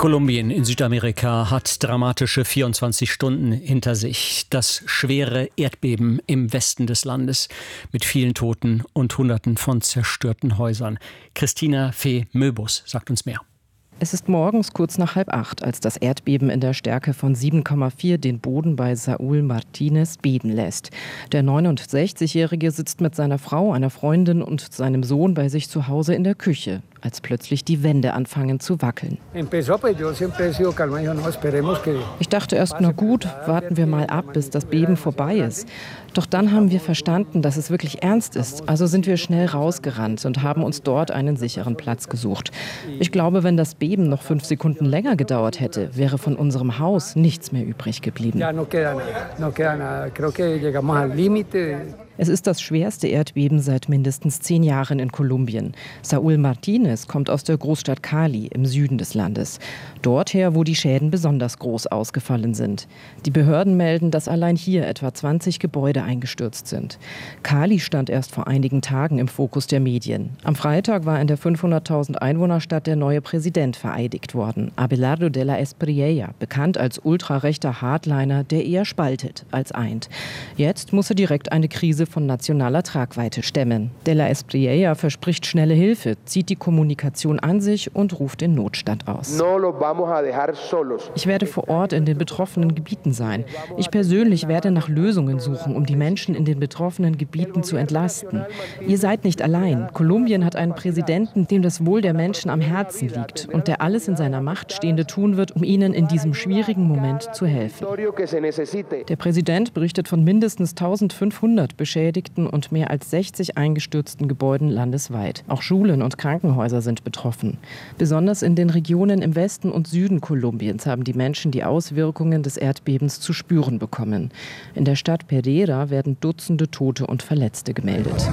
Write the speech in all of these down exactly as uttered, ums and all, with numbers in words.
Kolumbien in Südamerika hat dramatische vierundzwanzig Stunden hinter sich. Das schwere Erdbeben im Westen des Landes mit vielen Toten und Hunderten von zerstörten Häusern. Christina Fee Möbus sagt uns mehr. Es ist morgens kurz nach halb acht, als das Erdbeben in der Stärke von sieben Komma vier den Boden bei Saúl Martínez beben lässt. Der neunundsechzigjährige sitzt mit seiner Frau, einer Freundin und seinem Sohn bei sich zu Hause in der Küche, als plötzlich die Wände anfangen zu wackeln. Ich dachte erst, na gut, warten wir mal ab, bis das Beben vorbei ist. Doch dann haben wir verstanden, dass es wirklich ernst ist. Also sind wir schnell rausgerannt und haben uns dort einen sicheren Platz gesucht. Ich glaube, wenn das Beben noch fünf Sekunden länger gedauert hätte, wäre von unserem Haus nichts mehr übrig geblieben. Es ist das schwerste Erdbeben seit mindestens zehn Jahren in Kolumbien. Saúl Martínez kommt aus der Großstadt Cali im Süden des Landes. Dorther, wo die Schäden besonders groß ausgefallen sind. Die Behörden melden, dass allein hier etwa zwanzig Gebäude eingestürzt sind. Cali stand erst vor einigen Tagen im Fokus der Medien. Am Freitag war in der fünfhunderttausend Einwohnerstadt der neue Präsident vereidigt worden. Abelardo de la Espriella, bekannt als ultrarechter Hardliner, der eher spaltet als eint. Jetzt muss er direkt eine Krise von nationaler Tragweite stemmen. De la Espriella verspricht schnelle Hilfe, zieht die Kommunikation an sich und ruft den Notstand aus. Ich werde vor Ort in den betroffenen Gebieten sein. Ich persönlich werde nach Lösungen suchen, um die Menschen in den betroffenen Gebieten zu entlasten. Ihr seid nicht allein. Kolumbien hat einen Präsidenten, dem das Wohl der Menschen am Herzen liegt und der alles in seiner Macht Stehende tun wird, um ihnen in diesem schwierigen Moment zu helfen. Der Präsident berichtet von mindestens eintausendfünfhundert Beschädigten und mehr als sechzig eingestürzten Gebäuden landesweit. Auch Schulen und Krankenhäuser sind betroffen. Besonders in den Regionen im Westen und Süden Kolumbiens haben die Menschen die Auswirkungen des Erdbebens zu spüren bekommen. In der Stadt Pereira werden Dutzende Tote und Verletzte gemeldet.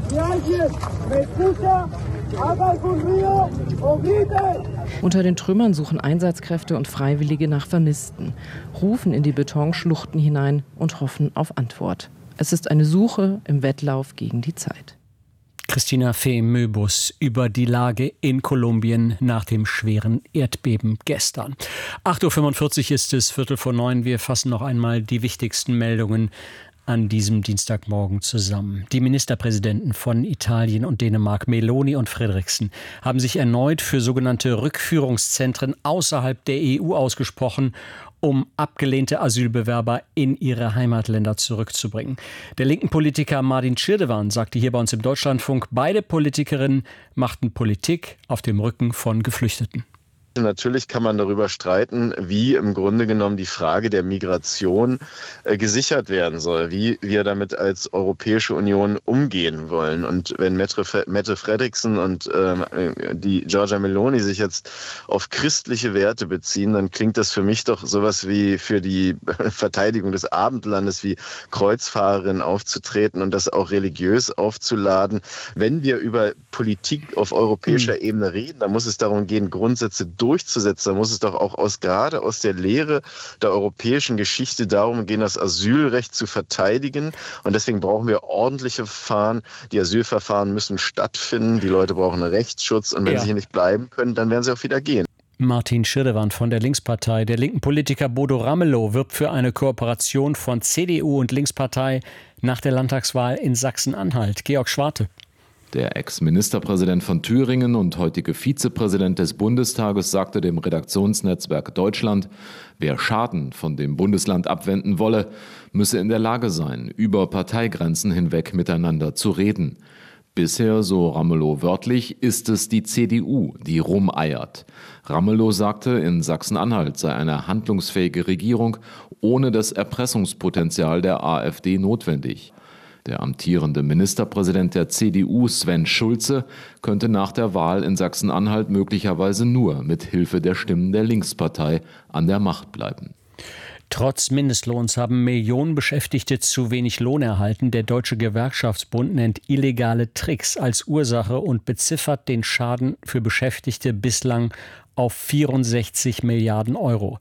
Unter den Trümmern suchen Einsatzkräfte und Freiwillige nach Vermissten, rufen in die Betonschluchten hinein und hoffen auf Antwort. Es ist eine Suche im Wettlauf gegen die Zeit. Christina Fee Möbus über die Lage in Kolumbien nach dem schweren Erdbeben gestern. acht Uhr fünfundvierzig ist es, Viertel vor neun. Wir fassen noch einmal die wichtigsten Meldungen an diesem Dienstagmorgen zusammen. Die Ministerpräsidenten von Italien und Dänemark, Meloni und Frederiksen, haben sich erneut für sogenannte Rückführungszentren außerhalb der E U ausgesprochen, um abgelehnte Asylbewerber in ihre Heimatländer zurückzubringen. Der linken Politiker Martin Schirdewan sagte hier bei uns im Deutschlandfunk, beide Politikerinnen machten Politik auf dem Rücken von Geflüchteten. Natürlich kann man darüber streiten, wie im Grunde genommen die Frage der Migration äh, gesichert werden soll, wie wir damit als Europäische Union umgehen wollen. Und wenn Mette, Mette Frederiksen und äh, die Giorgia Meloni sich jetzt auf christliche Werte beziehen, dann klingt das für mich doch sowas wie für die Verteidigung des Abendlandes, wie Kreuzfahrerin aufzutreten und das auch religiös aufzuladen. Wenn wir über Politik auf europäischer mhm. Ebene reden, dann muss es darum gehen, Grundsätze durchzusetzen. Da muss es doch auch aus, gerade aus der Lehre der europäischen Geschichte darum gehen, das Asylrecht zu verteidigen. Und deswegen brauchen wir ordentliche Verfahren. Die Asylverfahren müssen stattfinden. Die Leute brauchen Rechtsschutz. Und wenn ja. sie hier nicht bleiben können, dann werden sie auch wieder gehen. Martin Schirdewan von der Linkspartei. Der linken Politiker Bodo Ramelow wirbt für eine Kooperation von C D U und Linkspartei nach der Landtagswahl in Sachsen-Anhalt. Georg Schwarte. Der Ex-Ministerpräsident von Thüringen und heutige Vizepräsident des Bundestages sagte dem Redaktionsnetzwerk Deutschland, wer Schaden von dem Bundesland abwenden wolle, müsse in der Lage sein, über Parteigrenzen hinweg miteinander zu reden. Bisher, so Ramelow wörtlich, ist es die C D U, die rumeiert. Ramelow sagte, in Sachsen-Anhalt sei eine handlungsfähige Regierung ohne das Erpressungspotenzial der AfD notwendig. Der amtierende Ministerpräsident der C D U, Sven Schulze, könnte nach der Wahl in Sachsen-Anhalt möglicherweise nur mit Hilfe der Stimmen der Linkspartei an der Macht bleiben. Trotz Mindestlohns haben Millionen Beschäftigte zu wenig Lohn erhalten. Der Deutsche Gewerkschaftsbund nennt illegale Tricks als Ursache und beziffert den Schaden für Beschäftigte bislang auf vierundsechzig Milliarden Euro.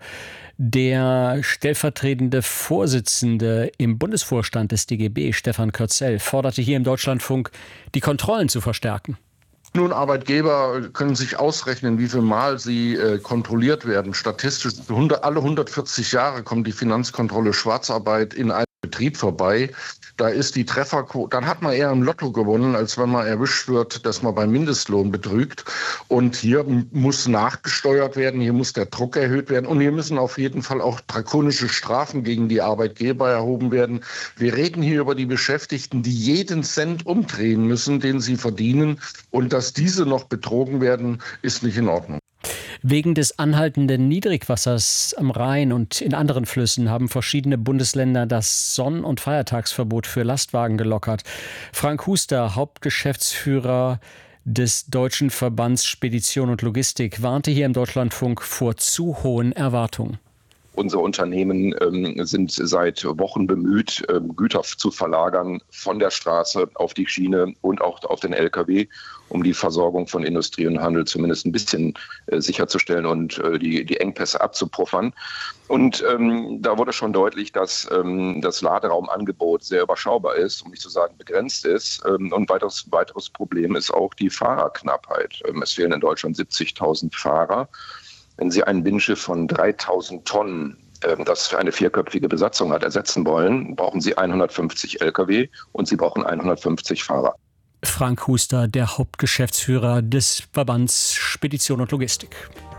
Der stellvertretende Vorsitzende im Bundesvorstand des D G B, Stefan Kürzel, forderte hier im Deutschlandfunk, die Kontrollen zu verstärken. Nun, Arbeitgeber können sich ausrechnen, wie viel Mal sie äh, kontrolliert werden. Statistisch alle hundertvierzig Jahre kommt die Finanzkontrolle Schwarzarbeit in einem Betrieb vorbei. Da ist die Trefferquote, dann hat man eher im Lotto gewonnen, als wenn man erwischt wird, dass man beim Mindestlohn betrügt. Und hier muss nachgesteuert werden, hier muss der Druck erhöht werden und hier müssen auf jeden Fall auch drakonische Strafen gegen die Arbeitgeber erhoben werden. Wir reden hier über die Beschäftigten, die jeden Cent umdrehen müssen, den sie verdienen. Und dass diese noch betrogen werden, ist nicht in Ordnung. Wegen des anhaltenden Niedrigwassers am Rhein und in anderen Flüssen haben verschiedene Bundesländer das Sonn- und Feiertagsverbot für Lastwagen gelockert. Frank Huster, Hauptgeschäftsführer des Deutschen Verbands Spedition und Logistik, warnte hier im Deutschlandfunk vor zu hohen Erwartungen. Unsere Unternehmen ähm, sind seit Wochen bemüht, ähm, Güter zu verlagern von der Straße auf die Schiene und auch auf den L K W, um die Versorgung von Industrie und Handel zumindest ein bisschen äh, sicherzustellen und äh, die, die Engpässe abzupuffern. Und ähm, da wurde schon deutlich, dass ähm, das Laderaumangebot sehr überschaubar ist, um nicht zu sagen begrenzt ist. Ähm, und weiteres, weiteres Problem ist auch die Fahrerknappheit. Ähm, es fehlen in Deutschland siebzigtausend Fahrer. Wenn Sie ein Binnenschiff von dreitausend Tonnen, äh, das für eine vierköpfige Besatzung hat, ersetzen wollen, brauchen Sie hundertfünfzig L K W und Sie brauchen hundertfünfzig Fahrer. Frank Huster, der Hauptgeschäftsführer des Verbands Spedition und Logistik.